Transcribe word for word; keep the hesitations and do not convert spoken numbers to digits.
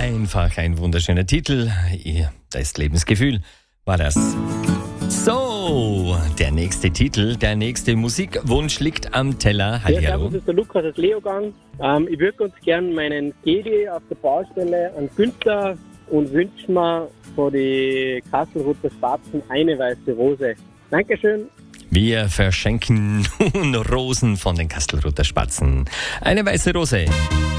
Einfach ein wunderschöner Titel. Das Lebensgefühl war das. So, der nächste Titel, der nächste Musikwunsch liegt am Teller. Hallo. Ja, servus, ist der Lukas aus Leogang. Ähm, ich würde ganz gern meinen Gedi auf der Baustelle an Günther und wünsche mir von die Kastelruther Spatzen eine weiße Rose. Dankeschön. Wir verschenken nun Rosen von den Kastelruther Spatzen. Eine weiße Rose.